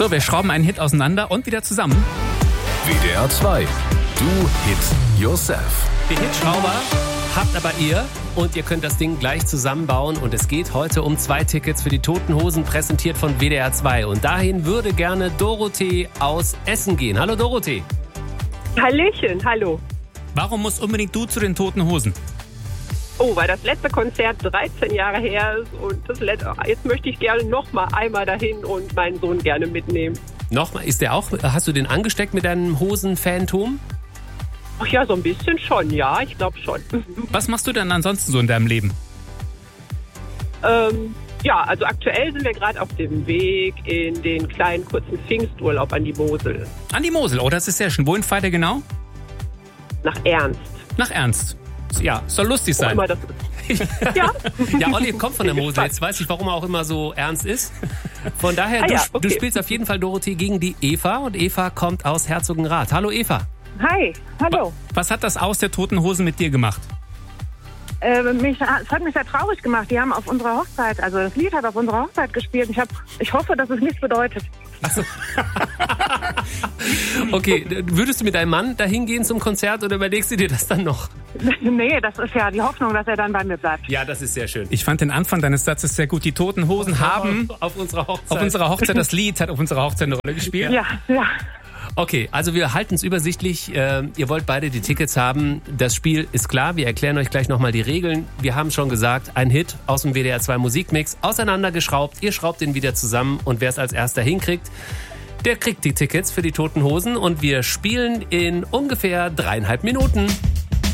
So, wir schrauben einen Hit auseinander und wieder zusammen. WDR 2. Do Hit Yourself. Den Hitschrauber habt aber ihr und ihr könnt das Ding gleich zusammenbauen. Und es geht heute um 2 Tickets für die Toten Hosen, präsentiert von WDR 2. Und dahin würde gerne Dorothee aus Essen gehen. Hallo Dorothee. Hallöchen, hallo. Warum musst unbedingt du zu den Toten Hosen? Oh, weil das letzte Konzert 13 Jahre her ist und jetzt möchte ich gerne noch mal einmal dahin und meinen Sohn gerne mitnehmen. Nochmal, hast du den angesteckt mit deinem Hosen-Fantum? Ach ja, so ein bisschen schon, ja, ich glaube schon. Was machst du denn ansonsten so in deinem Leben? Ja, also aktuell sind wir gerade auf dem Weg in den kleinen kurzen Pfingsturlaub an die Mosel. An die Mosel, oh, das ist sehr schön. Wohin fahrt ihr genau? Nach Ernst. Nach Ernst. Ja, soll lustig Wo sein. immer das ist. Ja. Ja, Olli kommt von der Mosel. Jetzt weiß ich, warum er auch immer so ernst ist. Von daher, du spielst auf jeden Fall, Dorothee, gegen die Eva. Und Eva kommt aus Herzogenrath. Hallo Eva. Hi, hallo. Was hat das Aus der Toten Hosen mit dir gemacht? Es hat mich sehr traurig gemacht. Die haben auf unserer Hochzeit, also das Lied hat auf unserer Hochzeit gespielt. Ich hoffe, dass es nichts bedeutet. Okay, würdest du mit deinem Mann dahin gehen zum Konzert oder überlegst du dir das dann noch? Nee, das ist ja die Hoffnung, dass er dann bei mir bleibt. Ja, das ist sehr schön. Ich fand den Anfang deines Satzes sehr gut. Die Toten Hosen haben auf unserer Hochzeit. Das Lied hat auf unserer Hochzeit eine Rolle gespielt. Ja. Okay, also wir halten es übersichtlich. Ihr wollt beide die Tickets haben. Das Spiel ist klar. Wir erklären euch gleich nochmal die Regeln. Wir haben schon gesagt, ein Hit aus dem WDR 2 Musikmix, auseinandergeschraubt. Ihr schraubt ihn wieder zusammen und wer es als erster hinkriegt, der kriegt die Tickets für die Toten Hosen. Und wir spielen in ungefähr 3,5 Minuten.